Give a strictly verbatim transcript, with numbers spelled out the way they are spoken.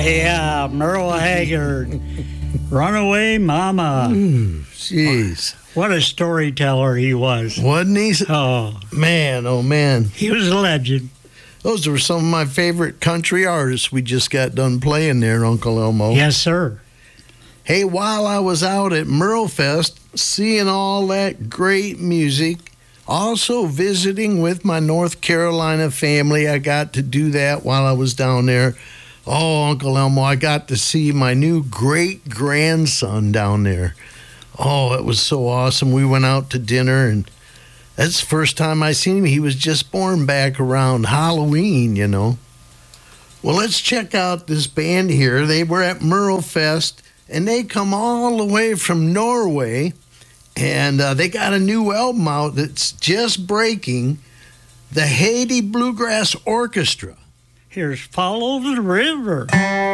Yeah, Merle Haggard. Runaway Mama. Jeez. What a storyteller he was. Wasn't he? Oh, Man, oh man. he was a legend. Those were some of my favorite country artists we just got done playing there, Uncle Elmo. Yes, sir. Hey, while I was out at Merle Fest, seeing all that great music, also visiting with my North Carolina family, I got to do that while I was down there. Oh, Uncle Elmo, I got to see my new great-grandson down there. Oh, it was so awesome. We went out to dinner, and that's the first time I seen him. He was just born back around Halloween, you know. Well, let's check out this band here. They were at Merle Fest, and they come all the way from Norway, and uh, they got a new album out that's just breaking, the Haiti Bluegrass Orchestra. Here's Follow the River.